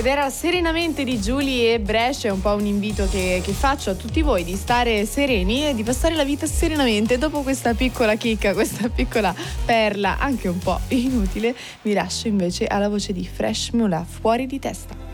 Ed era Serenamente di Giulie e Brescia. È un po' un invito che faccio a tutti voi di stare sereni e di passare la vita serenamente. Dopo questa piccola chicca, questa piccola perla anche un po' inutile, vi lascio invece alla voce di Fresh Mula, Fuori di testa.